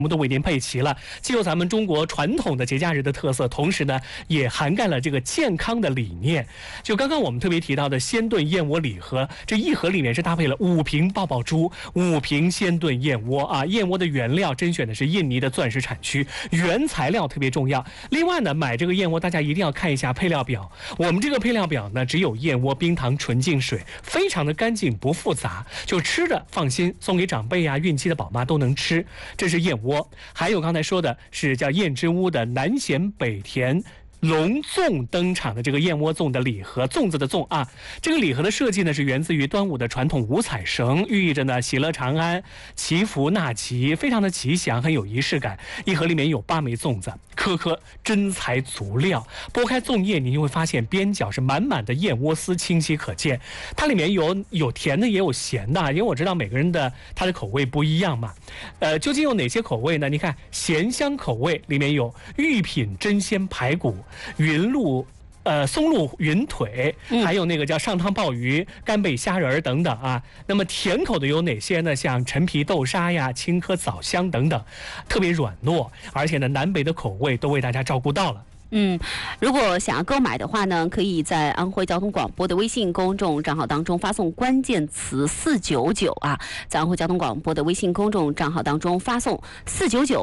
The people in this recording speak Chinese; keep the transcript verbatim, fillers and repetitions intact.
我们都为您配齐了，既有咱们中国传统的节假日的特色，同时呢，也涵盖了这个健康的理念。就刚刚我们特别提到的鲜炖燕窝礼盒，这一盒里面是搭配了五瓶爆爆珠、五瓶鲜炖燕窝啊。燕窝的原料甄选的是印尼的钻石产区，原材料特别重要。另外呢，买这个燕窝大家一定要看一下配料表。我们这个配料表呢，只有燕窝、冰糖、纯净水，非常的干净不复杂，就吃着放心，送给长辈啊、孕期的宝妈都能吃。这是燕窝。还有刚才说的是叫燕之屋的南咸北甜隆粽登场的这个燕窝粽的礼盒，粽子的粽啊，这个礼盒的设计呢是源自于端午的传统五彩绳，寓意着呢喜乐长安、祈福纳吉，非常的吉祥，很有仪式感。一盒里面有八枚粽子，颗颗真材足料。剥开粽叶，你就会发现边角是满满的燕窝丝，清晰可见。它里面有有甜的，也有咸的，因为我知道每个人的它的口味不一样嘛。呃，究竟有哪些口味呢？你看咸香口味里面有御品真鲜排骨、云露呃松露云腿，还有那个叫上汤鲍鱼、干贝虾仁等等啊。那么甜口的有哪些呢？像陈皮豆沙呀、青稞枣香等等，特别软糯，而且呢南北的口味都为大家照顾到了。 嗯，如果想要购买的话呢，可以在安徽交通广播的微信公众账号当中发送关键词四九九啊，在安徽交通广播的微信公众账号当中发送四九九。